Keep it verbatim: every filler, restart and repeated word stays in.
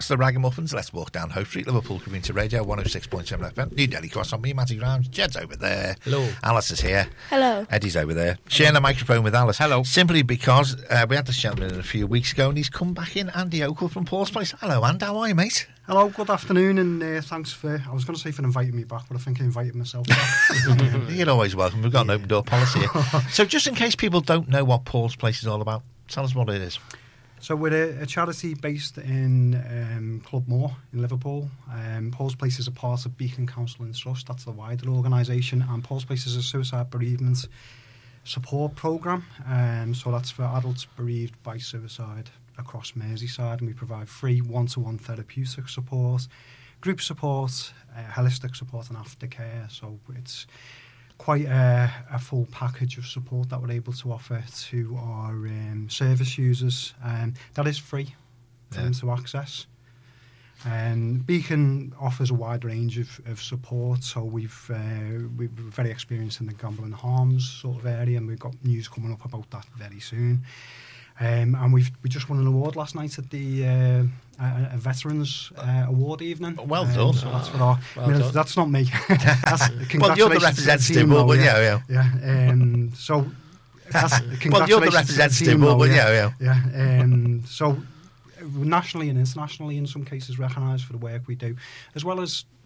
It's the Ragamuffins. Let's walk down Hope Street, Liverpool Community Radio, one oh six point seven F M. New Delhi Cross on me, Matty Grimes. Jed's over there. Hello. Alice is here. Hello. Eddie's over there. Sharing a microphone with Alice. Hello. Simply because uh, we had this gentleman in a few weeks ago and he's come back in, Andy Oakle from Paul's Place. Hello, Andy. How are you, mate? Hello, good afternoon, and uh, thanks for, I was going to say for inviting me back, but I think I invited myself back. You're always welcome. We've got an open door policy here. So just in case people don't know what Paul's Place is all about, tell us what it is. So we're a, a charity based in um, Club Moor in Liverpool. Um, Paul's Place is a part of Beacon Counselling Trust. That's the wider organisation. And Paul's Place is a suicide bereavement support programme. Um, so that's for adults bereaved by suicide across Merseyside. And we provide free one-to-one therapeutic support, group support, uh, holistic support and aftercare. So it's quite a, a full package of support that we're able to offer to our um, service users. Um, that is free for yeah. them to access. And Beacon offers a wide range of, of support. So we've uh, we're very experienced in the gambling harms sort of area, and we've got news coming up about that very soon. Um, and we've we just won an award last night at the uh, a, a Veterans uh, Award evening. Well um, done. So that's for our. Well I mean, done. That's not me. That's, Well, you're the congratulations to representative, team, but, though, but yeah, yeah. yeah. Um, so. That's, Well, you're the congratulations to representative, team, but, though, but yeah, yeah. yeah. Um, so nationally and internationally, in some cases, recognised for the work we do, as well as